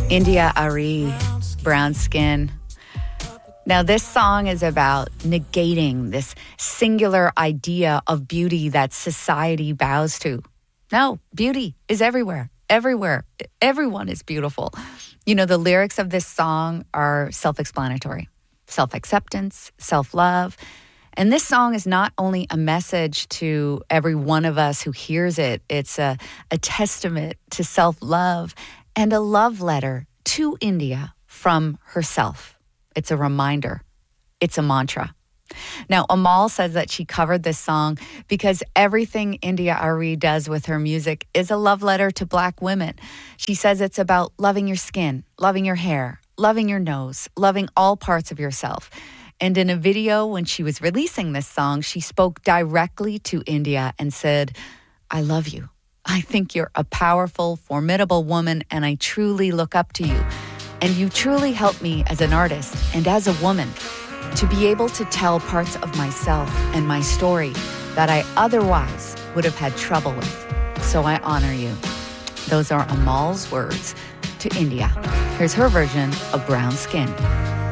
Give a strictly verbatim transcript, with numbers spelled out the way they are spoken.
India Arie, Brown Skin. Now, this song is about negating this singular idea of beauty that society bows to. No, beauty is everywhere, everywhere. Everyone is beautiful. You know, the lyrics of this song are self-explanatory. Self-acceptance, self-love. And this song is not only a message to every one of us who hears it, it's a, a testament to self-love and a love letter to India from herself. It's a reminder. It's a mantra. Now, Amal says that she covered this song because everything India Arie does with her music is a love letter to Black women. She says it's about loving your skin, loving your hair, loving your nose, loving all parts of yourself. And in a video when she was releasing this song, she spoke directly to India and said, I love you. I think you're a powerful, formidable woman, and I truly look up to you. And you truly help me as an artist and as a woman to be able to tell parts of myself and my story that I otherwise would have had trouble with. So I honor you. Those are Amal's words to India. Here's her version of Brown Skin.